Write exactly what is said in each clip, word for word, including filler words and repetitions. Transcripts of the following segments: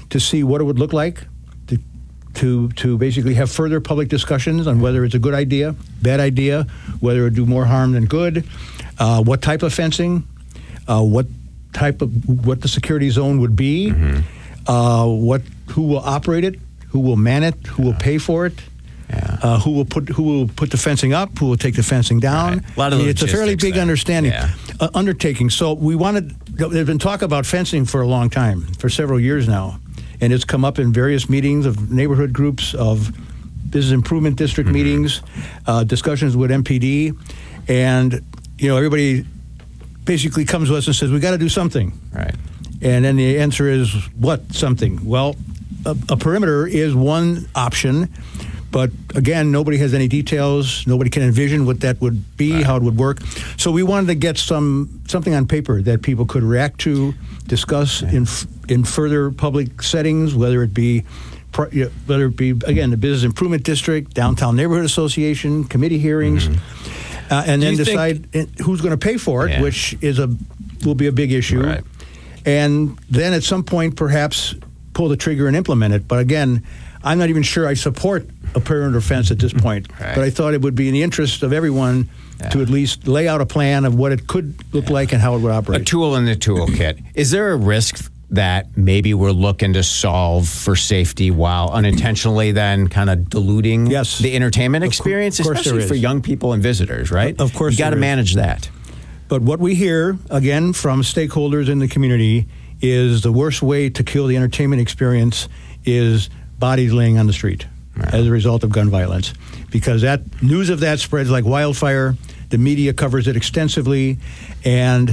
to see what it would look like, to to, to basically have further public discussions on whether it's a good idea, bad idea, whether it would do more harm than good, uh, what type of fencing, uh, what type of what the security zone would be, mm-hmm. uh, what who will operate it, who will man it, who will pay for it. Yeah. Uh, who will put who will put the fencing up? Who will take the fencing down? Right. A lot of I mean, it's a fairly big there. understanding Yeah. uh, undertaking. So we wanted. There's been talk about fencing for a long time, for several years now, and it's come up in various meetings of neighborhood groups, of business improvement district mm-hmm. meetings, uh, discussions with M P D, and you know everybody basically comes to us and says we got to do something. Right. And then the answer is what something? Well, a, a perimeter is one option. But again, nobody has any details. Nobody can envision what that would be, right. how it would work. So we wanted to get some something on paper that people could react to, discuss right. in in further public settings, whether it be whether it be again the Business Improvement District, Downtown Neighborhood Association, committee hearings, mm-hmm. uh, and then decide think, who's going to pay for it, yeah. which is a will be a big issue. Right. And then at some point, perhaps pull the trigger and implement it. But again, I'm not even sure I support a perimeter fence at this point, right. but I thought it would be in the interest of everyone yeah. to at least lay out a plan of what it could look yeah. like and how it would operate. A tool in the toolkit. Is there a risk that maybe we're looking to solve for safety while unintentionally then kind of diluting yes. the entertainment experience, of course especially for young people and visitors, right? Of course, you got to manage that. But what we hear, again, from stakeholders in the community is the worst way to kill the entertainment experience is bodies laying on the street right. as a result of gun violence. Because that news of that spreads like wildfire. The media covers it extensively. And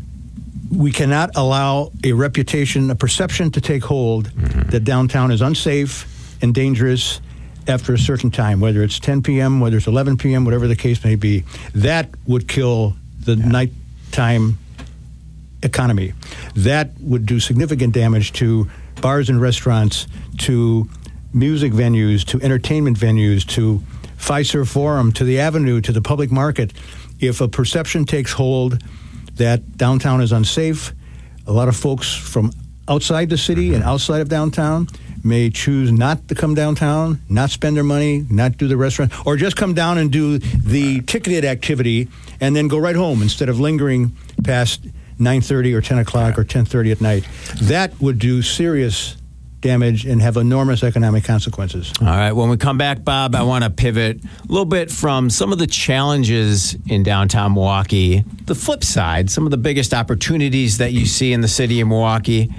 we cannot allow a reputation, a perception to take hold mm-hmm. that downtown is unsafe and dangerous after a certain time, whether it's ten p.m., whether it's eleven p.m., whatever the case may be. That would kill the yeah. nighttime economy. That would do significant damage to bars and restaurants, to music venues, to entertainment venues, to Fiserv Forum, to the Avenue, to the public market. If a perception takes hold that downtown is unsafe, a lot of folks from outside the city and outside of downtown may choose not to come downtown, not spend their money, not do the restaurant, or just come down and do the ticketed activity and then go right home instead of lingering past nine thirty or ten o'clock or ten thirty at night. That would do serious damage and have enormous economic consequences. All right. When we come back, Bob, I want to pivot a little bit from some of the challenges in downtown Milwaukee, the flip side, some of the biggest opportunities that you see in the city of Milwaukee,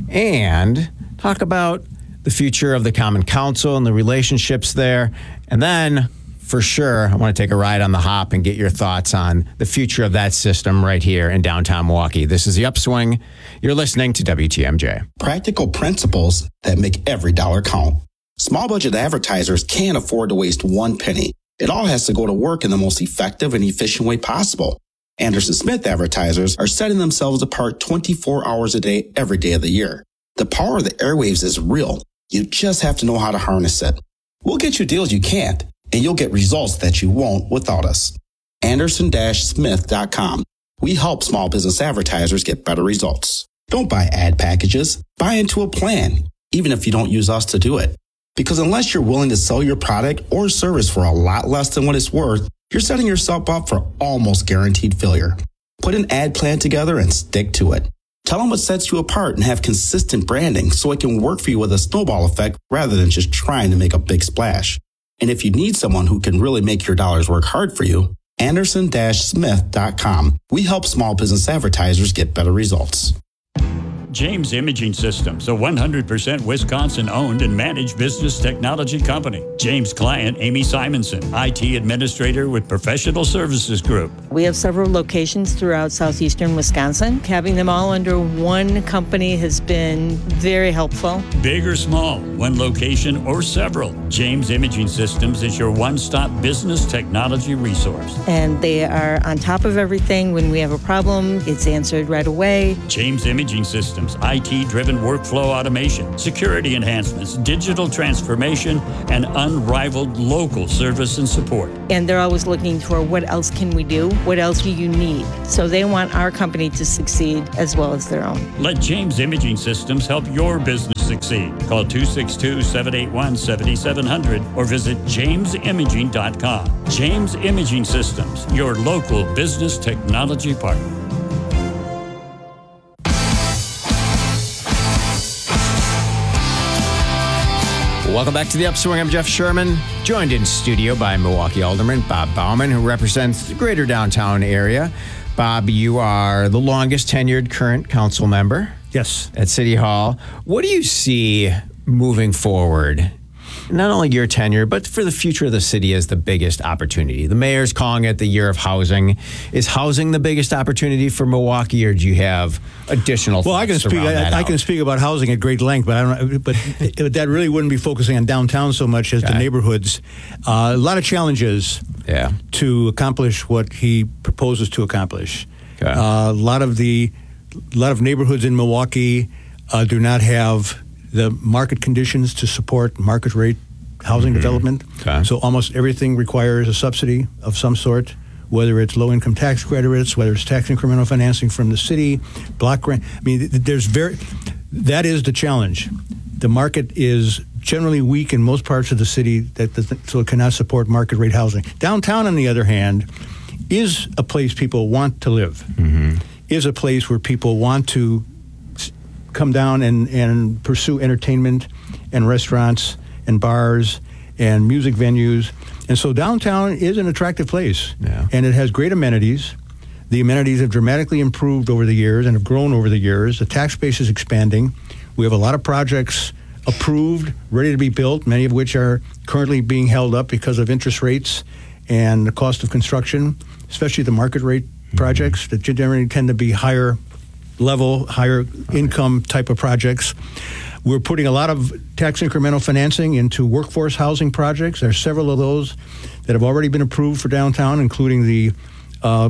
and talk about the future of the Common Council and the relationships there. And then, for sure, I want to take a ride on the hop and get your thoughts on the future of that system right here in downtown Milwaukee. This is The Upswing. You're listening to W T M J. Practical principles that make every dollar count. Small budget advertisers can't afford to waste one penny. It all has to go to work in the most effective and efficient way possible. Anderson Smith advertisers are setting themselves apart twenty-four hours a day, every day of the year. The power of the airwaves is real. You just have to know how to harness it. We'll get you deals you can't, and you'll get results that you won't without us. Anderson Smith dot com. We help small business advertisers get better results. Don't buy ad packages. Buy into a plan, even if you don't use us to do it. Because unless you're willing to sell your product or service for a lot less than what it's worth, you're setting yourself up for almost guaranteed failure. Put an ad plan together and stick to it. Tell them what sets you apart and have consistent branding so it can work for you with a snowball effect rather than just trying to make a big splash. And if you need someone who can really make your dollars work hard for you, Anderson Smith dot com. We help small business advertisers get better results. James Imaging Systems, a one hundred percent Wisconsin-owned and managed business technology company. James' client, Amy Simonson, I T administrator with Professional Services Group. We have several locations throughout southeastern Wisconsin. Having them all under one company has been very helpful. Big or small, one location or several, James Imaging Systems is your one-stop business technology resource. And they are on top of everything. When we have a problem, it's answered right away. James Imaging Systems, I T-driven workflow automation, security enhancements, digital transformation, and unrivaled local service and support. And they're always looking for what else can we do? What else do you need? So they want our company to succeed as well as their own. Let James Imaging Systems help your business succeed. Call two six two, seven eight one, seven seven zero zero or visit james imaging dot com. James Imaging Systems, your local business technology partner. Welcome back to The Upswing. I'm Jeff Sherman, joined in studio by Milwaukee Alderman Bob Bauman, who represents the greater downtown area. Bob, you are the longest tenured current council member. Yes. At City Hall. What do you see moving forward? Not only your tenure, but for the future of the city as the biggest opportunity. The mayor's calling it the year of housing. Is housing the biggest opportunity for Milwaukee, or do you have additional Well, I can thoughts speak. around that I, I out? can speak about housing at great length, but I don't. know- But that really wouldn't be focusing on downtown so much as the Okay. neighborhoods. Uh, a lot of challenges Yeah. to accomplish what he proposes to accomplish. Okay. Uh, a lot of the, a lot of neighborhoods in Milwaukee uh, do not have the market conditions to support market rate housing development. Okay. So almost everything requires a subsidy of some sort, whether it's low income tax credits, whether it's tax incremental financing from the city, block grant. I mean, th- there's very, that is the challenge. The market is generally weak in most parts of the city, that the, so it cannot support market rate housing. Downtown, on the other hand, is a place people want to live, Mm-hmm. is a place where people want to s- come down and, and pursue entertainment and restaurants and bars and music venues. And so downtown is an attractive place. Yeah. And it has great amenities. The amenities have dramatically improved over the years and have grown over the years. The tax base is expanding. We have a lot of projects approved, ready to be built, many of which are currently being held up because of interest rates and the cost of construction, especially the market rate projects that generally tend to be higher level, higher income type of projects. We're putting a lot of tax incremental financing into workforce housing projects. There are several of those that have already been approved for downtown, including the uh,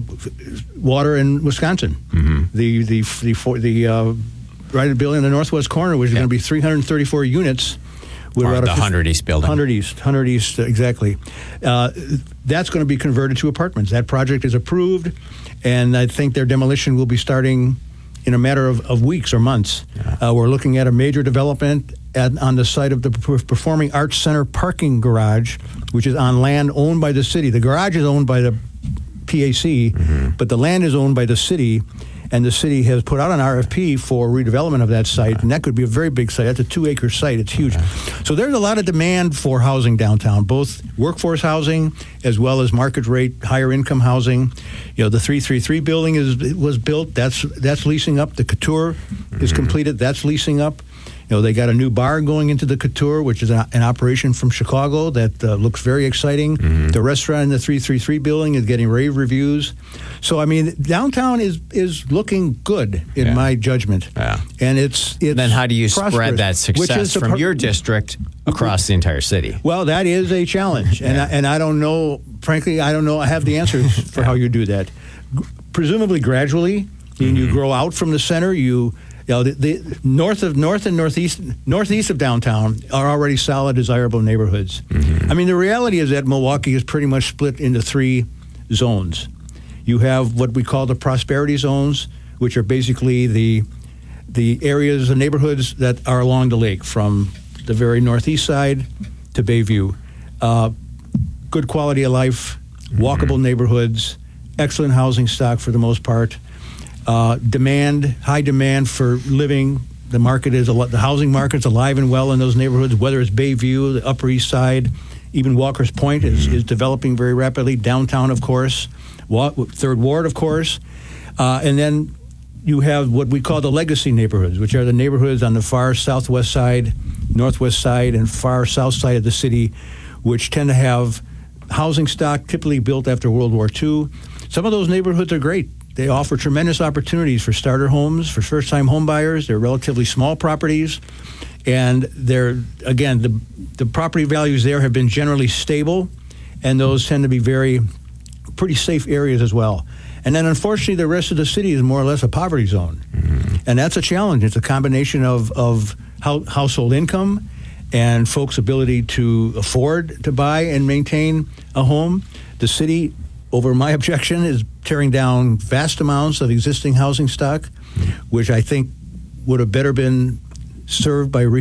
water in Wisconsin. Mm-hmm. The the the for, the uh, right building in the northwest corner, which is Yeah. going to be three hundred thirty-four units. With Or about the a one hundred East building. one hundred East, one hundred East, exactly. Uh, that's going to be converted to apartments. That project is approved, and I think their demolition will be starting in a matter of, of weeks or months. Uh, we're looking at a major development at, on the site of the Per- Performing Arts Center parking garage, which is on land owned by the city. The garage is owned by the P A C, Mm-hmm. but the land is owned by the city, and the city has put out an R F P for redevelopment of that site, and that could be a very big site. That's a two-acre site. It's huge. So there's a lot of demand for housing downtown, both workforce housing as well as market rate, higher income housing. You know, the three thirty-three building is was built. That's that's leasing up. The Couture is completed. That's leasing up. You know, they got a new bar going into the Couture, which is an, an operation from Chicago that uh, looks very exciting. The restaurant in the three thirty-three building is getting rave reviews. So, I mean, downtown is is looking good in Yeah. my judgment. Yeah. And it's it's Then how do you spread prosperous, that which success is the from pro- your district across the entire city? Well, that is a challenge, and I, and I don't know. Frankly, I don't know. I have the answers for how you do that. G- Presumably, gradually, and you grow out from the center. You, you know, the, the north of north and northeast northeast of downtown are already solid, desirable neighborhoods. I mean, the reality is that Milwaukee is pretty much split into three zones. You have what we call the prosperity zones, which are basically the the areas, the neighborhoods that are along the lake, from the very northeast side to Bayview. Uh, good quality of life, walkable neighborhoods, excellent housing stock for the most part. Uh, demand, high demand for living. The market is a lot, the housing market's alive and well in those neighborhoods, whether it's Bayview, the Upper East Side, even Walker's Point is, is developing very rapidly. Downtown, of course, Wa- Third Ward, of course, uh, and then you have what we call the legacy neighborhoods, which are the neighborhoods on the far southwest side, northwest side, and far south side of the city, which tend to have housing stock typically built after World War Two. Some of those neighborhoods are great. They offer tremendous opportunities for starter homes, for first-time home buyers. They're relatively small properties, and they're, again, the, the property values there have been generally stable, and those tend to be very, pretty safe areas as well. And then, unfortunately, the rest of the city is more or less a poverty zone. Mm-hmm. And that's a challenge. It's a combination of, of ho- household income and folks' ability to afford to buy and maintain a home. The city, over my objection, is tearing down vast amounts of existing housing stock, which I think would have better been served by re-